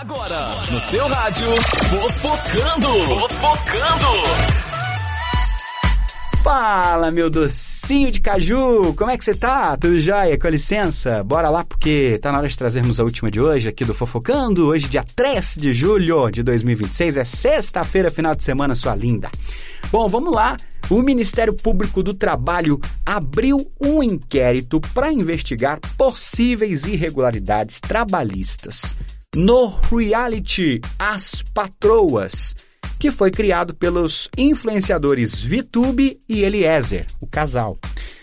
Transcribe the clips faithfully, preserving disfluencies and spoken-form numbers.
Agora, no seu rádio, Fofocando. Fofocando. Fala, meu docinho de caju, como é que você tá? Tudo jóia? Com licença? Bora lá porque tá na hora de trazermos a última de hoje aqui do Fofocando. Hoje, dia três de julho de dois mil e vinte e seis, é sexta-feira, final de semana, sua linda. Bom, vamos lá. O Ministério Público do Trabalho abriu um inquérito para investigar possíveis irregularidades trabalhistas no reality As Patroas, que foi criado pelos influenciadores VTube e Eliezer, o casal.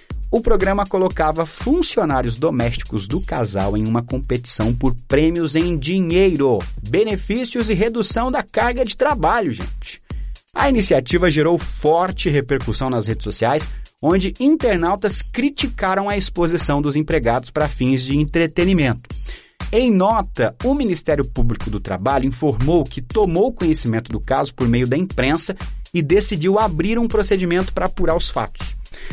O programa colocava funcionários domésticos do casal em uma competição por prêmios em dinheiro, benefícios e redução da carga de trabalho, gente. A iniciativa gerou forte repercussão nas redes sociais, onde internautas criticaram a exposição dos empregados para fins de entretenimento. Em nota, o Ministério Público do Trabalho informou que tomou conhecimento do caso por meio da imprensa e decidiu abrir um procedimento para apurar os fatos.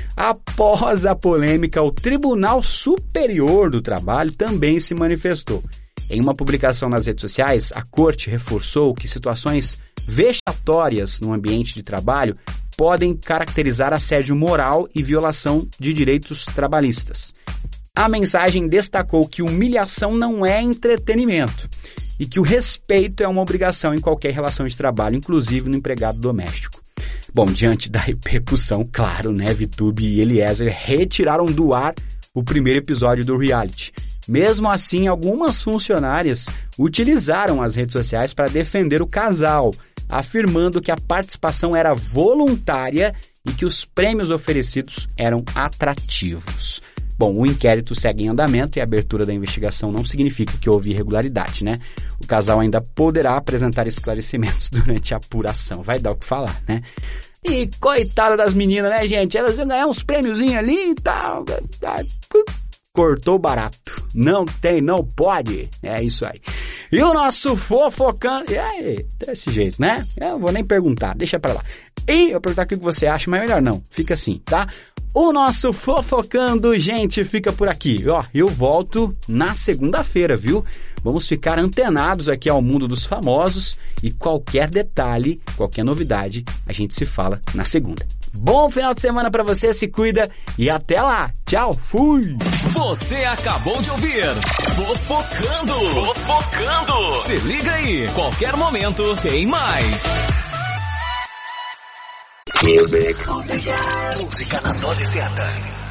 Após a polêmica, o Tribunal Superior do Trabalho também se manifestou. Em uma publicação nas redes sociais, a Corte reforçou que situações vexatórias no ambiente de trabalho podem caracterizar assédio moral e violação de direitos trabalhistas. A mensagem destacou que humilhação não é entretenimento e que o respeito é uma obrigação em qualquer relação de trabalho, inclusive no empregado doméstico. Bom, diante da repercussão, claro, né, VTube e Eliezer retiraram do ar o primeiro episódio do reality. Mesmo assim, algumas funcionárias utilizaram as redes sociais para defender o casal, afirmando que a participação era voluntária e que os prêmios oferecidos eram atrativos. Bom, o inquérito segue em andamento e a abertura da investigação não significa que houve irregularidade, né? O casal ainda poderá apresentar esclarecimentos durante a apuração. Vai dar o que falar, né? E coitada das meninas, né, gente? Elas iam ganhar uns prêmiozinhos ali e tal. Cortou barato. Não tem, não pode. É isso aí. E o nosso Fofocando... E aí, desse jeito, né? Eu não vou nem perguntar, deixa pra lá. E eu perguntar o que você acha, mas melhor não. Fica assim, tá? O nosso Fofocando, gente, fica por aqui. Ó, eu volto na segunda-feira, viu? Vamos ficar antenados aqui ao mundo dos famosos e qualquer detalhe, qualquer novidade, a gente se fala na segunda. Bom final de semana pra você, se cuida e até lá. Tchau, fui! Você acabou de ouvir Fofocando. Fofocando. Se liga aí, qualquer momento tem mais. Music. Música na dose certa.